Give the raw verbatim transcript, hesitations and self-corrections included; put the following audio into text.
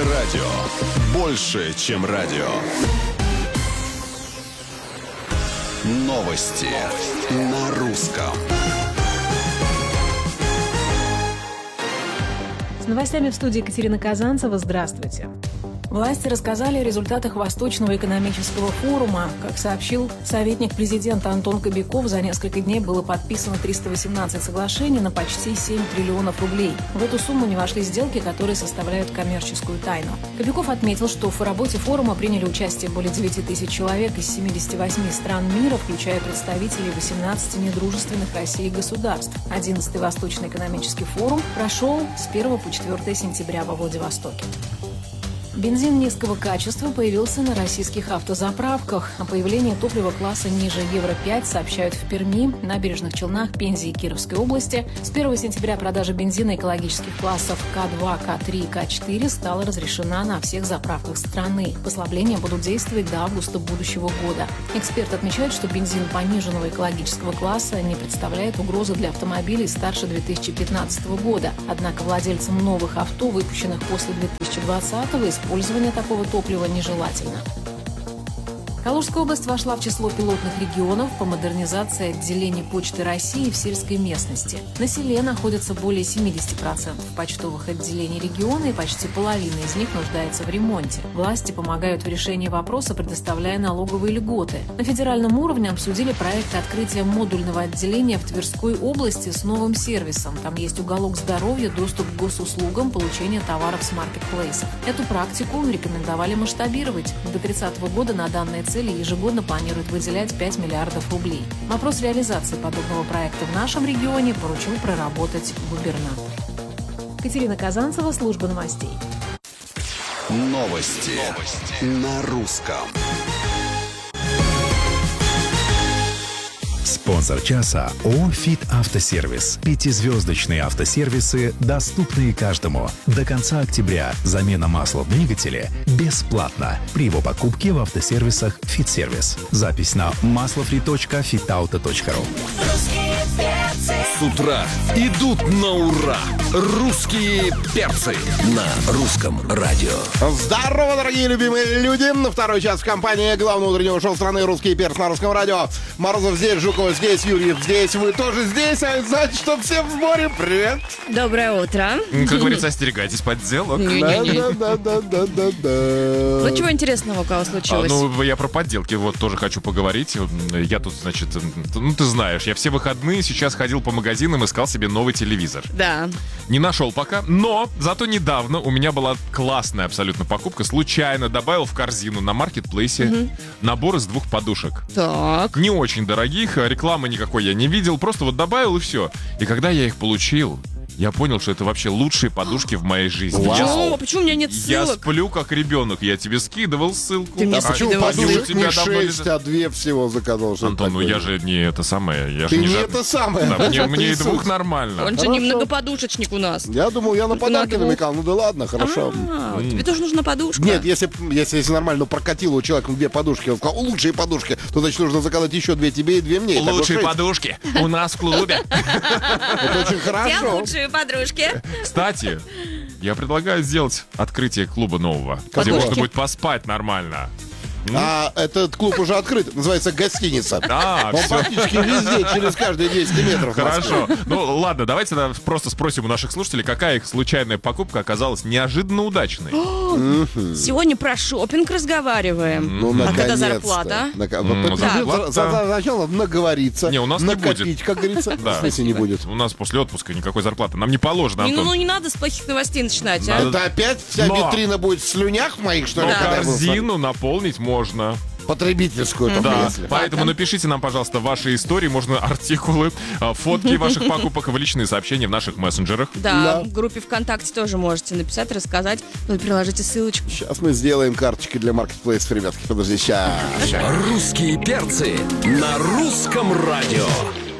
Русское радио. Больше, чем радио. Новости на русском. С новостями в студии Екатерина Казанцева. Здравствуйте. Власти рассказали о результатах Восточного экономического форума. Как сообщил советник президента Антон Кобяков, за несколько дней было подписано триста восемнадцать соглашений на почти семь триллионов рублей. В эту сумму не вошли сделки, которые составляют коммерческую тайну. Кобяков отметил, что в работе форума приняли участие более девять тысяч человек из семидесяти восьми стран мира, включая представителей восемнадцати недружественных России государств. одиннадцатый Восточный экономический форум прошел с первого по четвёртое сентября во Владивостоке. Бензин низкого качества появился на российских автозаправках. О появлении топлива класса ниже евро пять сообщают в Перми, Набережных Челнах, Пензе и Кировской области. С первого сентября продажа бензина экологических классов К два, К три и К четыре стала разрешена на всех заправках страны. Послабления будут действовать до августа будущего года. Эксперт отмечает, что бензин пониженного экологического класса не представляет угрозы для автомобилей старше две тысячи пятнадцатого года. Однако владельцам новых авто, выпущенных после две тысячи двадцатого, использование такого топлива нежелательно. Калужская область вошла в число пилотных регионов по модернизации отделений Почты России в сельской местности. На селе находится более семьдесят процентов почтовых отделений региона, и почти половина из них нуждается в ремонте. Власти помогают в решении вопроса, предоставляя налоговые льготы. На федеральном уровне обсудили проект открытия модульного отделения в Тверской области с новым сервисом. Там есть уголок здоровья, доступ к госуслугам, получение товаров с маркетплейсов. Эту практику рекомендовали масштабировать. До тридцатого года на данные цели ежегодно планирует выделять пять миллиардов рублей. Вопрос реализации подобного проекта в нашем регионе поручил проработать губернатор. Екатерина Казанцева, служба новостей. Новости, Новости. На русском. Спонсор часа ООО «Фит Автосервис». Пятизвездочные автосервисы, доступные каждому. До конца октября замена масла в двигателе бесплатна при его покупке в автосервисах «Фит Сервис». Запись на маслофри точка фитауто точка ру. С утра идут на ура. Русские перцы на русском радио. Здорово, дорогие любимые люди! На второй час в компании главного утреннего шоу страны «Русские перцы» на русском радио. Морозов здесь, Жукова здесь, Юрьев здесь, вы тоже здесь, а значит, что все в море. Привет! Доброе утро. Как говорится, остерегайтесь подделок. Да-да-да-да-да-да. Ну, чего интересного у кого случилось? А, ну, я про подделки вот тоже хочу поговорить. Я тут, значит, ну, ты знаешь, я все выходные сейчас ходил по магазинам, искал себе новый телевизор. Да. Не нашел пока, но зато недавно у меня была классная абсолютно покупка. Случайно добавил в корзину на маркетплейсе угу. набор из двух подушек. Так. Не очень дорогих, рекламы никакой я не видел, просто вот добавил и все. И когда я их получил, я понял, что это вообще лучшие подушки в моей жизни. Почему? Почему у меня нет ссылок? Я сплю как ребенок. Я тебе скидывал ссылку. Ты мне А почему скидывал подушек ссылку? не шесть, а две всего заказал? Антон, ну я же не это самое. Я Ты же не, не жад... это самое. Да, мне мне и Ты двух ссылка. нормально. Он же не многоподушечник у нас. Я думал, я на подарки двух. намекал. Ну да ладно, хорошо. А, тебе тоже нужна подушка? Нет, если, если, если нормально прокатило у человека две подушки, он сказал, лучшие подушки, то значит нужно заказать еще две тебе и две мне. И Лучшие так вот подушки у нас в клубе. это очень Те хорошо. лучшие подружки. Кстати, я предлагаю сделать открытие клуба нового, где Подушки. можно будет поспать нормально. А этот клуб уже открыт, называется гостиница. Да, Он все. практически везде, через каждые двести метров. в Москве. Хорошо. Ну ладно, давайте тогда просто спросим у наших слушателей, какая их случайная покупка оказалась неожиданно удачной. Сегодня про шопинг разговариваем. Ну, А наконец-то. когда зарплата? Нак- М, Подожди, зарплата- за- за- Сначала наговориться. Не, у нас не накопить, будет. как говорится. Да. В смысле не будет. У нас после отпуска никакой зарплаты. Нам не положено, Не, ну, ну Антон. не надо с плохих новостей начинать, а? Надо- Это опять вся Но. витрина будет в слюнях моих, что ли? Но когда я буду корзину наполнить можно. смотреть? Потребительскую, только Да, если. поэтому напишите нам, пожалуйста, ваши истории, можно артикулы, а, фотки ваших покупок в личные сообщения в наших мессенджерах. Да, Да. в группе ВКонтакте тоже можете написать, рассказать. Ну, приложите ссылочку. Сейчас мы сделаем карточки для маркетплейсов, ребятки. Подожди, сейчас. Русские перцы на русском радио.